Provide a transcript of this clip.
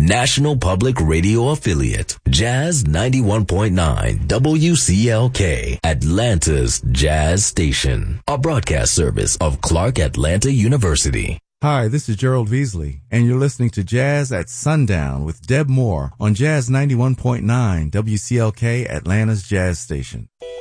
National Public Radio affiliate, Jazz 91.9 WCLK, Atlanta's Jazz Station, a broadcast service of Clark Atlanta University. Hi, this is Gerald Veasley, and you're listening to Jazz at Sundown with Deb Moore on Jazz 91.9 WCLK, Atlanta's Jazz Station.